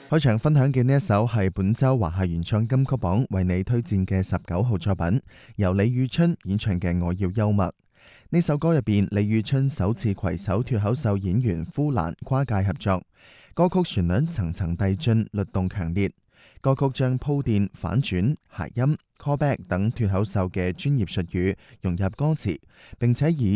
開場分享嘅呢一首係本週華夏原創金曲榜為你推薦嘅19號作品，由李宇春演唱嘅《我要幽默》。呢首歌入邊，李宇春首次攜手脫口秀演員呼蘭跨界合作，歌曲旋律層層遞進，律動強烈。歌曲將鋪墊、反轉、諧音、callback 等脫口秀嘅專業術語融入歌詞，並且以